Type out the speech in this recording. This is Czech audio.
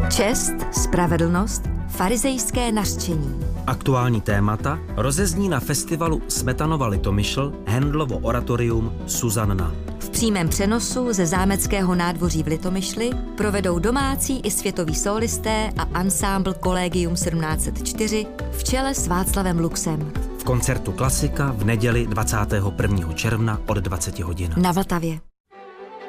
Čest, spravedlnost, farizejské nařčení. Aktuální témata rozezní na festivalu Smetanova Litomyšl Handlovo oratorium Suzanna. V přímém přenosu ze zámeckého nádvoří v Litomyšli provedou domácí i světoví sólisté a ansámbl Collegium 1704 v čele s Václavem Luxem. V koncertu Klasika v neděli 21. června od 20 hodin. Na Vltavě.